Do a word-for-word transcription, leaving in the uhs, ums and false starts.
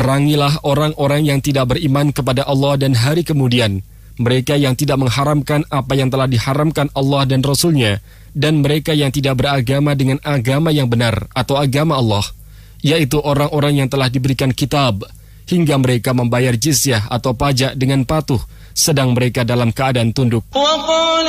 Perangilah orang-orang yang tidak beriman kepada Allah dan hari kemudian, mereka yang tidak mengharamkan apa yang telah diharamkan Allah dan Rasul-Nya, dan mereka yang tidak beragama dengan agama yang benar atau agama Allah, yaitu orang-orang yang telah diberikan kitab, hingga mereka membayar jizyah atau pajak dengan patuh, sedang mereka dalam keadaan tunduk.